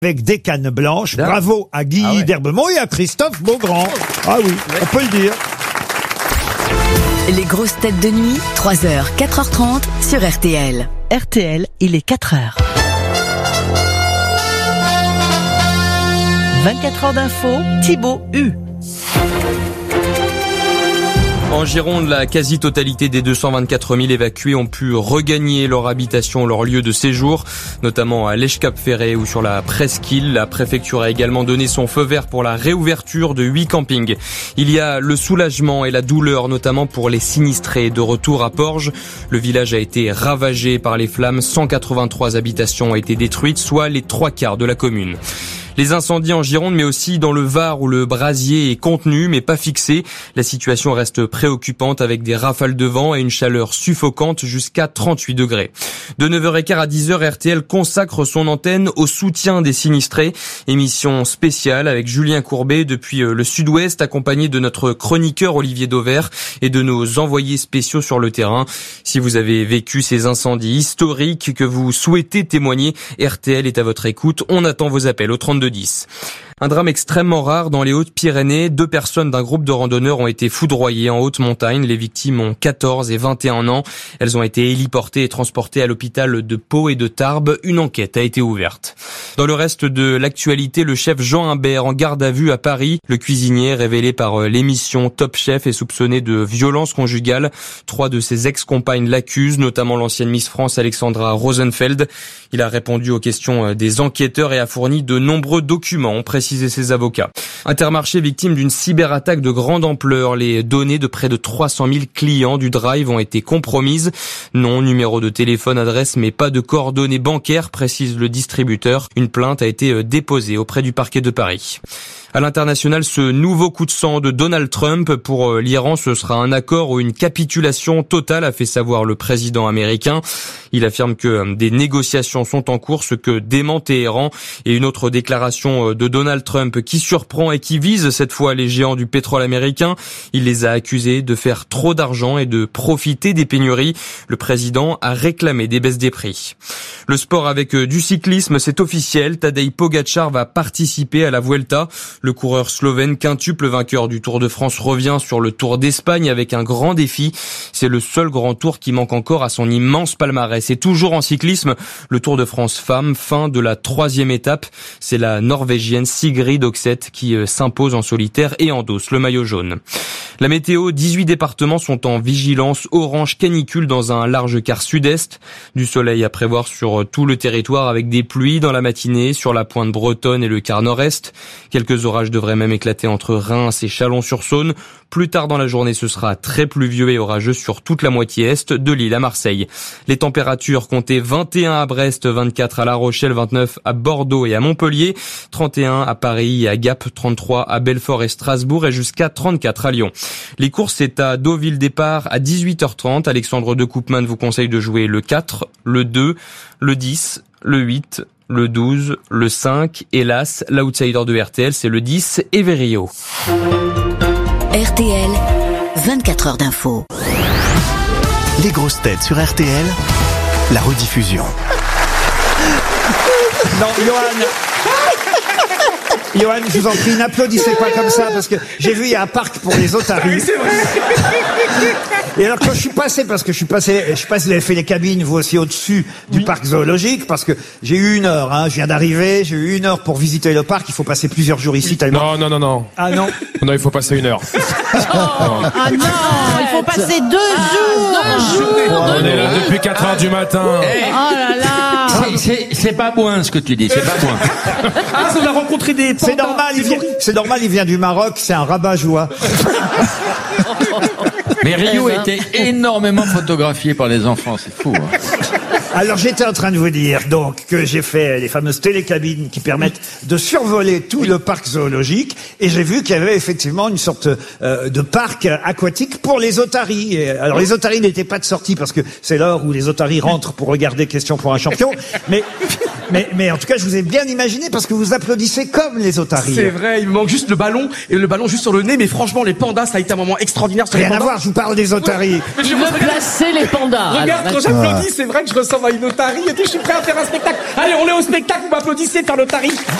avec des cannes blanches. Bravo à Guy d'Herbemont et à Christophe Beaugrand. Ah oui, on peut le dire. Les grosses têtes de nuit, 3h, 4h30 sur RTL. RTL, il est 4h. 24 heures d'info, Thibaut Hu. En Gironde, la quasi-totalité des 224 000 évacués ont pu regagner leur habitation, leur lieu de séjour, notamment à l'Èche-Cap-Ferret ou sur la Presqu'île. La préfecture a également donné son feu vert pour la réouverture de 8 campings. Il y a le soulagement et la douleur, notamment pour les sinistrés. De retour à Porges, le village a été ravagé par les flammes. 183 habitations ont été détruites, soit les 3/4 de la commune. Les incendies en Gironde, mais aussi dans le Var où le brasier est contenu mais pas fixé. La situation reste préoccupante avec des rafales de vent et une chaleur suffocante jusqu'à 38 degrés. De 9h15 à 10h, RTL consacre son antenne au soutien des sinistrés. Émission spéciale avec Julien Courbet depuis le sud-ouest, accompagné de notre chroniqueur Olivier Dauvert et de nos envoyés spéciaux sur le terrain. Si vous avez vécu ces incendies historiques que vous souhaitez témoigner, RTL est à votre écoute. On attend vos appels au 3210. Un drame extrêmement rare dans les Hautes-Pyrénées. 2 personnes d'un groupe de randonneurs ont été foudroyées en haute montagne. Les victimes ont 14 et 21 ans. Elles ont été héliportées et transportées à l'hôpital de Pau et de Tarbes. Une enquête a été ouverte. Dans le reste de l'actualité, le chef Jean Imbert en garde à vue à Paris. Le cuisinier révélé par l'émission Top Chef est soupçonné de violence conjugale. 3 de ses ex-compagnes l'accusent, notamment l'ancienne Miss France Alexandra Rosenfeld. Il a répondu aux questions des enquêteurs et a fourni de nombreux documents, ont précisé ses avocats. Intermarché victime d'une cyberattaque de grande ampleur. Les données de près de 300 000 clients du Drive ont été compromises. Nom, numéro de téléphone, adresse, mais pas de coordonnées bancaires, précise le distributeur. Une plainte a été déposée auprès du parquet de Paris. À l'international, ce nouveau coup de sang de Donald Trump pour l'Iran, ce sera un accord ou une capitulation totale, a fait savoir le président américain. Il affirme que des négociations sont en cours, ce que dément Téhéran. Et une autre déclaration de Donald Trump qui surprend et qui vise cette fois les géants du pétrole américain. Il les a accusés de faire trop d'argent et de profiter des pénuries. Le président a réclamé des baisses des prix. Le sport avec du cyclisme, c'est officiel. Tadej Pogačar va participer à la Vuelta. Le coureur slovène quintuple vainqueur du Tour de France revient sur le Tour d'Espagne avec un grand défi. C'est le seul grand tour qui manque encore à son immense palmarès. Et toujours en cyclisme, le Tour de France femmes, fin de la 3e étape. C'est la Norvégienne Sigrid Oxeth qui s'impose en solitaire et endosse le maillot jaune. La météo, 18 départements sont en vigilance orange canicule dans un large quart sud-est. Du soleil à prévoir sur tout le territoire avec des pluies dans la matinée sur la pointe bretonne et le quart nord-est. Quelques orages devraient même éclater entre Reims et Chalon-sur-Saône. Plus tard dans la journée, ce sera très pluvieux et orageux sur toute la moitié est de l'île à Marseille. Les températures comptaient 21 à Brest, 24 à La Rochelle, 29 à Bordeaux et à Montpellier, 31 à Paris et à Gap, 33 à Belfort et Strasbourg et jusqu'à 34 à Lyon. Les courses, c'est à Deauville, départ à 18h30. Alexandre de Koopman vous conseille de jouer le 4, le 2, le 10, le 8, le 12, le 5, hélas, l'outsider de RTL, c'est le 10, Everio. RTL, 24 heures d'info. Les grosses têtes sur RTL, la rediffusion. Non, Johan, je vous en prie, n'applaudissez pas comme ça, parce que j'ai vu, il y a un parc pour les otaries. Oui, c'est vrai. Et alors, quand je suis passé, je sais pas si vous avez fait les cabines, vous aussi, au-dessus du parc zoologique, parce que j'ai eu 1 heure, je viens d'arriver, j'ai eu 1 heure pour visiter le parc, il faut passer plusieurs jours ici, tellement. Non. Ah non? Non, il faut passer 1 heure. Ah non, il faut passer 2 jours. On est là depuis 4 heures du matin. Oh là là. C'est pas bon ce que tu dis, c'est pas bon. Ah, on a rencontré des C'est normal, il vient du Maroc, c'est un rabat-joie. Mais Rio a été énormément photographié par les enfants, c'est fou. Hein. Alors j'étais en train de vous dire donc que j'ai fait les fameuses télécabines qui permettent de survoler tout le parc zoologique et j'ai vu qu'il y avait effectivement une sorte de parc aquatique pour les otaries. Et, alors les otaries n'étaient pas de sortie parce que c'est l'heure où les otaries rentrent pour regarder Question pour un champion. Mais en tout cas je vous ai bien imaginé parce que vous applaudissez comme les otaries. C'est vrai, il me manque juste le ballon et le ballon juste sur le nez. Mais franchement les pandas ça a été un moment extraordinaire sur les Rien pandas. à voir, je vous parle des otaries. Il veut placer les pandas. Regarde, quand j'applaudis, c'est vrai que je ressens on a une otarie et tout, je suis prêt à faire un spectacle. Allez, on est au spectacle, vous m'applaudissez, faire l'otarie.